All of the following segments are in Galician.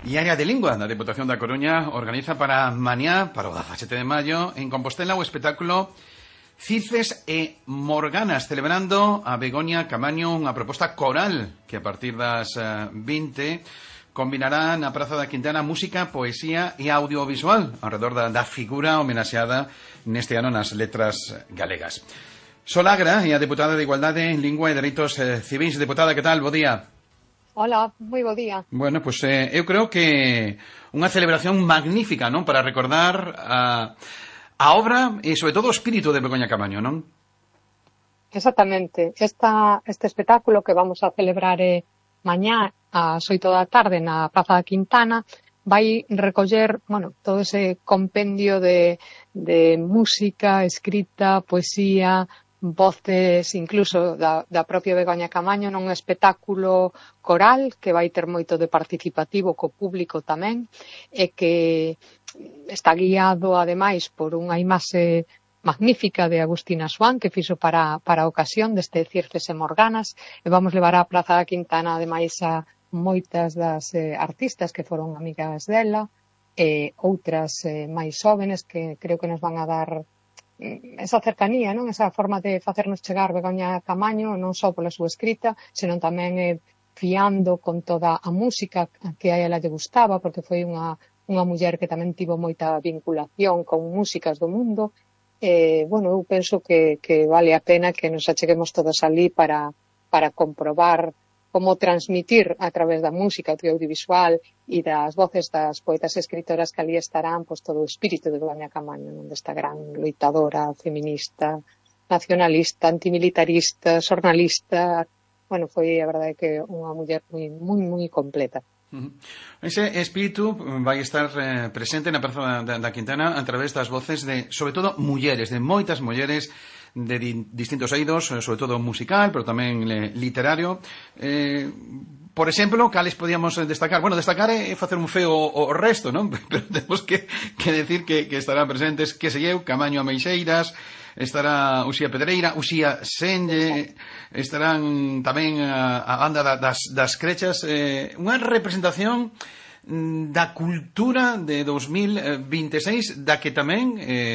E a área de lingua da Deputación da Coruña organiza para mañá, para o 17 de maio, en Compostela o espectáculo Circes e Morganas, celebrando a Begoña Camaño, unha proposta coral que a partir das 20 combinará na Praza da Quintana música, poesía e audiovisual alrededor da figura homenaxeada neste ano nas letras galegas. Solagra é a deputada de Igualdade, Lingua e Dereitos Civís. Deputada, que tal? Bo día. Hola, moi bo día. Bueno, pois eu creo que unha celebración magnífica, non? Para recordar a obra e, sobre todo, o espírito de Begoña Camaño, non? Exactamente. Este espectáculo que vamos a celebrar mañá ás 8 da tarde na Praza da Quintana vai recoller, todo ese compendio de música, escrita, poesía, voces incluso da propia Begoña Camaño nun espectáculo coral que vai ter moito de participativo co público tamén e que está guiado ademais por unha imaxe magnífica de Agustina Swan que fixo para a ocasión deste Circes e Morganas e vamos levar á Praza da Quintana ademais a moitas das artistas que foron amigas dela e outras máis jóvenes que creo que nos van a dar esa cercanía, non? Esa forma de facernos chegar Begoña Camaño non só pola súa escrita, senón tamén fiando con toda a música que a ela lle gustaba, porque foi unha muller que tamén tivo moita vinculación con músicas do mundo. Eu penso que vale a pena que nos acheguemos todos ali para comprobar como transmitir a través da música, do audiovisual e das voces das poetas e escritoras que ali estarán todo o espírito de Begoña Camaño, desta gran loitadora, feminista, nacionalista, antimilitarista, xornalista. Foi a verdade que unha muller moi completa. Ese espírito vai estar presente na Praza da Quintana a través das voces de, sobre todo, mulleres, de moitas mulleres de distintos eidos, sobre todo musical, pero tamén literario. Por exemplo, cales podíamos destacar? Destacar é facer un feo o resto, non? Pero temos que decir que estarán presentes, que eu, Camaño Ameixeiras, estará Uxía Pedreira, Uxía Senlle, estarán tamén a banda das Crechas, unha representación da cultura de 2026, da que tamén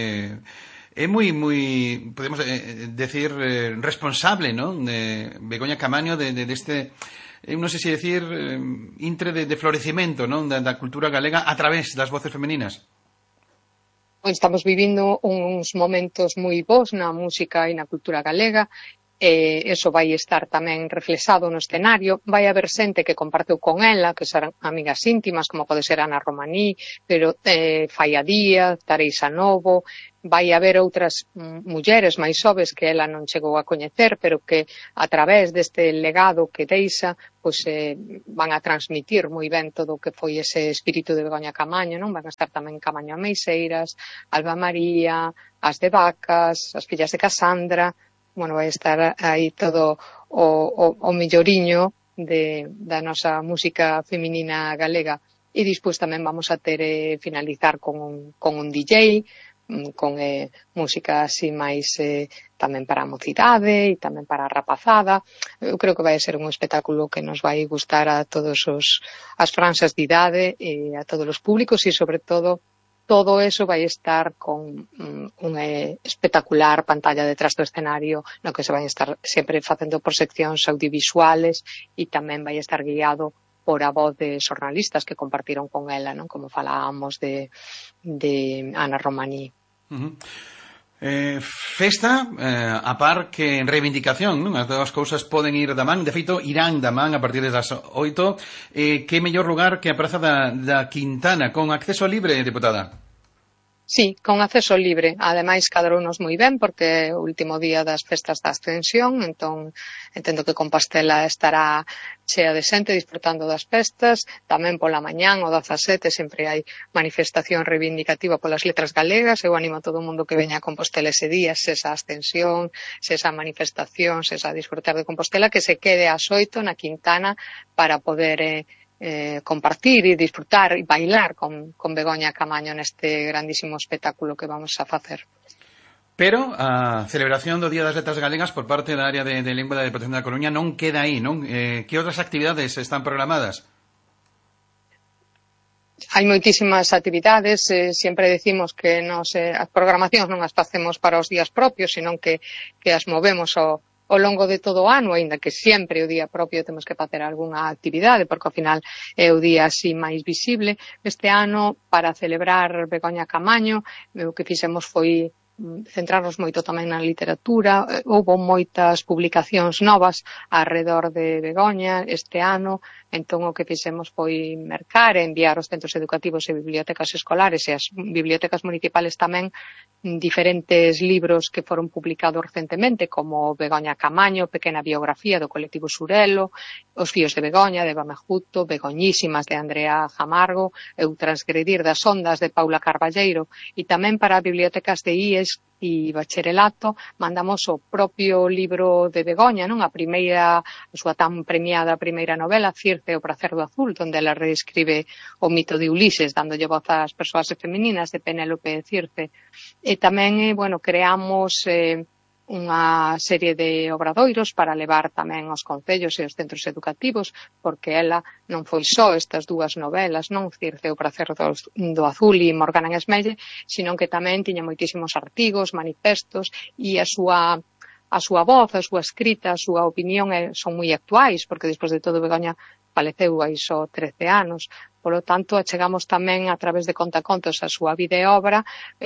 é moi, podemos decir, responsable, non? De Begoña Camaño deste, non sei se decir, intre de florecimento, non? Da cultura galega a través das voces femininas. Estamos vivindo uns momentos moi bons na música e na cultura galega. Eso vai estar tamén reflexado no escenario. Vai haber xente que comparteu con ela, que serán amigas íntimas, como pode ser Ana Romaní, pero Faia Díaz, Tareisa Novo. Vai haber outras mulleres máis xoves que ela non chegou a coñecer, pero que a través deste legado que deixa, van a transmitir moi ben todo o que foi ese espírito de Begoña Camaño, non? Van a estar tamén Camaño Ameixeiras, Alba María, as de Vacas, as fillas de Casandra. Vai estar aí todo o melloriño da nosa música feminina galega. E despois tamén vamos a ter finalizar con un DJ, con música así máis tamén para a mocidade e tamén para a rapazada. Eu creo que vai ser un espectáculo que nos vai gustar a todos as franxas de idade e a todos os públicos e, sobre todo eso vai estar con unha espectacular pantalla detrás do escenario no que se vai estar sempre facendo por seccións audiovisuales e tamén vai estar guiado por a voz de xornalistas que compartiron con ela, non? Como falábamos de Ana Romaní. Festa a par que reivindicación, non? As dúas cousas poden ir da man, de feito irán da man a partir das 8. Que mellor lugar que a Praza da Quintana, con acceso libre, deputada? Sí, con acceso libre. Ademais, cadrounos moi ben, porque é o último día das festas da Ascensión, entón entendo que Compostela estará chea de xente disfrutando das festas. Tamén pola mañán, o 17, sempre hai manifestación reivindicativa polas letras galegas. Eu animo a todo o mundo que veña a Compostela ese día, se esa Ascensión, se esa manifestación, se esa disfrutar de Compostela, que se quede ás 8 na Quintana para poder compartir e disfrutar e bailar con Begoña Camaño neste grandísimo espectáculo que vamos a facer. Pero a celebración do Día das Letras Galegas por parte da área de Lingua da Deputación da Coruña non queda aí, non? Que outras actividades están programadas? hai moitísimas actividades, sempre decimos que as programacións non as facemos para os días propios, senón que as movemos ao longo de todo o ano, aínda que sempre o día propio temos que facer algunha actividade, porque ao final é o día así máis visible. Este ano, para celebrar Begoña Camaño, o que fixemos foi centrarnos moito tamén na literatura. Houbo moitas publicacións novas alrededor de Begoña este ano, entón o que fixemos foi mercar e enviar aos centros educativos e bibliotecas escolares e as bibliotecas municipales tamén diferentes libros que foron publicados recentemente, como Begoña Camaño, pequena biografía do colectivo Surelo, Os fíos de Begoña, de Eva Mejuto, Begoñísimas, de Andrea Jamargo, Eu transgredir das ondas, de Paula Carballeiro, e tamén para bibliotecas de IES e bacharelato mandamos o propio libro de Begoña, non? A súa tan premiada primeira novela, Circe, o prazer do azul, onde ela reescribe o mito de Ulises, dándolle voz ás persoas femininas de Penélope e Circe. E tamén, creamos unha serie de obradoiros para levar tamén aos concellos e aos centros educativos, porque ela non foi só estas dúas novelas, non Circe, o prazer do azul e Morgana en Esmelle, sino que tamén tiña moitísimos artigos, manifestos, e a súa voz, a súa escrita, a súa opinión son moi actuais, porque despois de todo Begoña faleceu hai só 13 anos. Polo tanto, achegamos tamén a través de contacontos a súa vida e obra,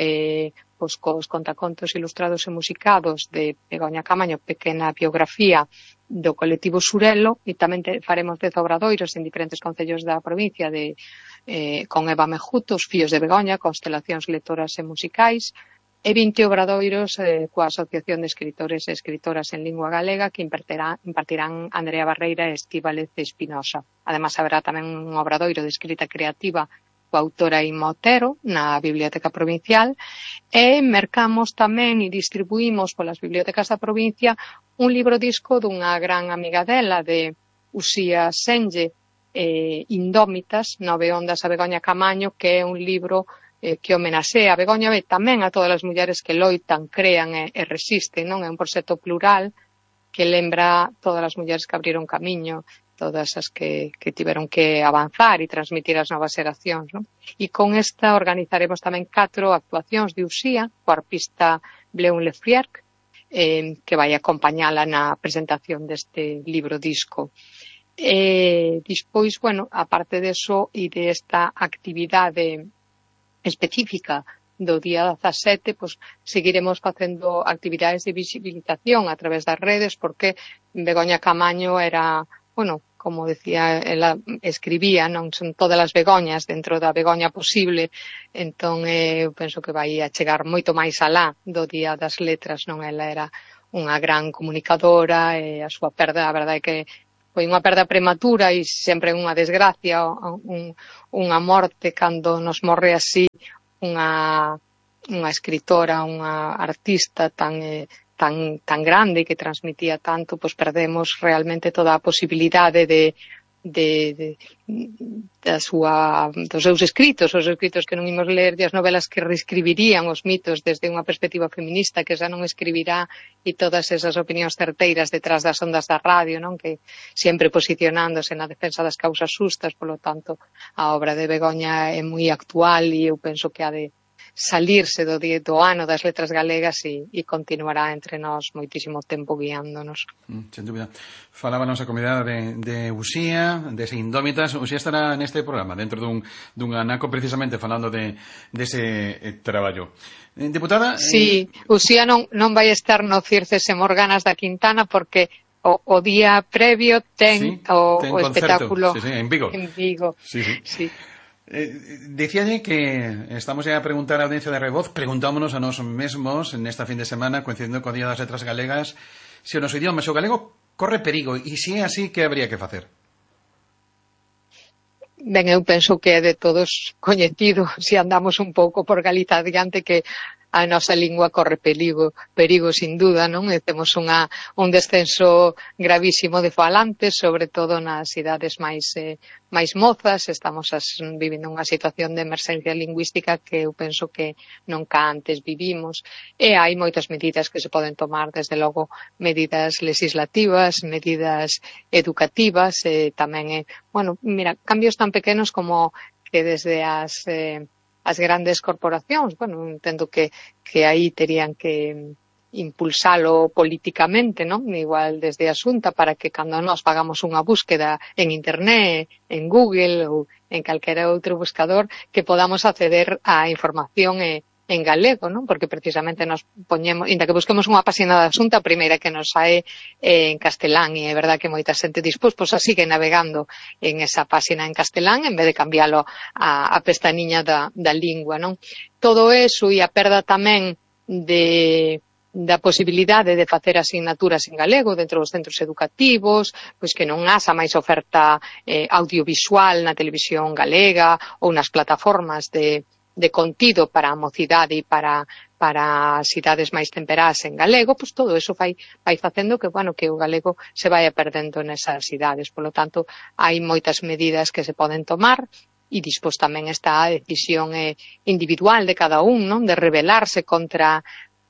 cos contacontos ilustrados e musicados de Begoña Camaño, pequena biografía do colectivo Surelo, e tamén faremos 10 obradoiros en diferentes concellos da provincia con Eva Mejuto, Os fíos de Begoña, constelacións lectoras e musicais, e 20 obradoiros coa Asociación de Escritores e Escritoras en Lingua Galega que impartirán Andrea Barreira e Estíbaliz Espinosa. Además, haberá tamén un obradoiro de escrita creativa coa autora Inma Otero na Biblioteca Provincial, e mercamos tamén e distribuímos polas bibliotecas da provincia un libro disco dunha gran amiga dela, de Uxía Senlle, Indómitas, 9 ondas a Begoña Camaño, que é un libro que homenaxea a Begoña e tamén a todas as mulleres que loitan, crean e resisten, non? É un proxecto plural que lembra todas as mulleres que abriron camiño, todas as que tiveron que avanzar e transmitir as novas xeracións, non? E con esta organizaremos tamén 4 actuacións de Uxía, co arpista Bleun Lefrierc, que vai acompañala na presentación deste libro disco. Despois, aparte deso e desta actividade específica do día 17, seguiremos facendo actividades de visibilización a través das redes, porque Begoña Camaño era, como decía, ela escribía, non son todas as Begoñas dentro da Begoña posible, entón eu penso que vai a chegar moito máis alá do Día das Letras, non? Ela era unha gran comunicadora e a súa perda, a verdade é que foi unha perda prematura e sempre unha desgracia, unha morte cando nos morre así unha escritora, unha artista tan grande que transmitía tanto, perdemos realmente toda a posibilidade dos seus escritos, os escritos que non imos ler, as novelas que reescribirían os mitos desde unha perspectiva feminista, que xa non escribirá, e todas esas opinións certeiras detrás das ondas da radio, non? Que sempre posicionándose na defensa das causas xustas. Polo tanto, a obra de Begoña é moi actual e eu penso que ha de salirse do ano das letras galegas e continuará entre nós moitísimo tempo guiándonos. Sen dúbida. Falábanos a comunidade de Uxía, de Indómitas. Uxía estará neste programa dentro dun anaco precisamente falando dese traballo. Deputada? Sí, Uxía non vai estar no Circes e Morganas da Quintana porque o día previo ten o espectáculo en Vigo. Sí. Dicíalle que estamos a preguntar á audiencia de Revoz, preguntámonos a nós mesmos nesta fin de semana, coincidindo co Día das Letras Galegas, se o noso idioma, se o galego corre perigo, e se é así, que habría que facer? Ben, eu penso que é de todos coñecido, se andamos un pouco por Galiza adiante, que a nosa lingua corre perigo sin duda, non? E temos un descenso gravísimo de falantes, sobre todo nas idades máis mozas. Estamos vivindo unha situación de emerxencia lingüística que eu penso que nunca antes vivimos, e hai moitas medidas que se poden tomar, desde logo medidas legislativas, medidas educativas, tamén cambios tan pequenos como desde as grandes corporacións, bueno, entendo que aí terían que impulsalo políticamente, non? Igual desde a Xunta para que cando nós pagamos unha búsqueda en internet, en Google ou en calquera outro buscador, que podamos acceder á información en galego, non? Porque precisamente nos poñemos, inda que busquemos unha páxina da Xunta, a primeira que nos sae en castelán, e é verdad que moita xente dispós, pois sigue navegando en esa páxina en castelán en vez de cambialo a pestañiña da lingua, non? Todo eso e a perda tamén da posibilidade de facer asignaturas en galego dentro dos centros educativos, pois que non haxa máis oferta audiovisual na televisión galega ou nas plataformas de contido para a mocidade e para as idades máis temperadas en galego, pois todo eso vai facendo que, bueno, que o galego se vaya perdendo nesas idades. Por lo tanto, hai moitas medidas que se poden tomar e dispós tamén está a decisión individual de cada un, non? De rebelarse contra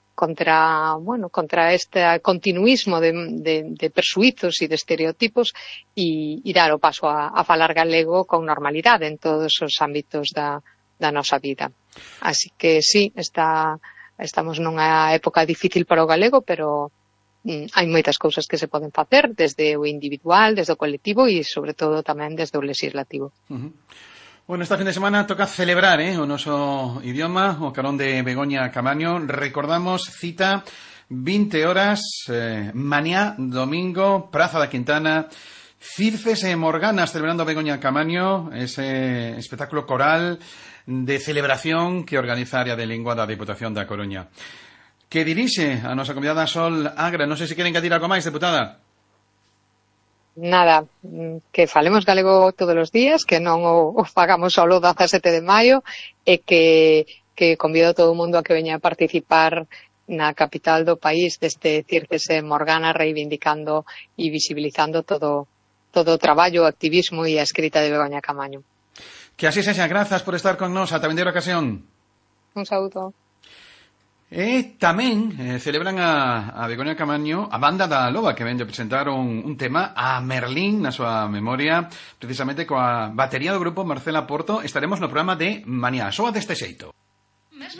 este continuismo de persuizos e de estereotipos e dar o paso a falar galego con normalidade en todos os ámbitos da nosa vida. Así que sí, estamos nunha época difícil para o galego, pero hai moitas cousas que se poden facer desde o individual, desde o colectivo e sobre todo tamén desde o legislativo. Bueno, este fin de semana toca celebrar o noso idioma, o carón de Begoña Camaño. Recordamos, cita 20 horas, mañá, domingo, Praza da Quintana, Circes e Morganas celebrando Begoña Camaño, ese espectáculo coral de celebración que organiza a Área de Lingua da Diputación da Coruña. Que dirixe a nosa convidada Sol Agra. Non sei se queren engadir algo máis, deputada. Nada, que falemos galego todos os días, que non o fagamos só o 17 de maio e que convido a todo o mundo a que veña a participar na capital do país deste Circes e Morgana, reivindicando e visibilizando todo o traballo, o activismo e a escrita de Begoña Camaño. Que así sexa, grazas por estar con nos, ata vindeira ocasión. Un saúdo. E tamén celebran a Begoña Camaño, a banda da Loba, que ven de presentar un tema a Merlín na súa memoria, precisamente coa batería do grupo Marcela Porto. Estaremos no programa de mañá, soa deste xeito.